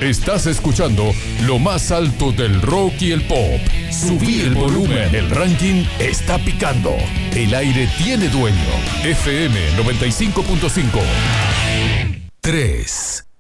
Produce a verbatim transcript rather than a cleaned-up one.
Estás escuchando lo más alto del rock y el pop. Subí el volumen. El ranking está picando. El aire tiene dueño. F M noventa y cinco punto cinco. tres.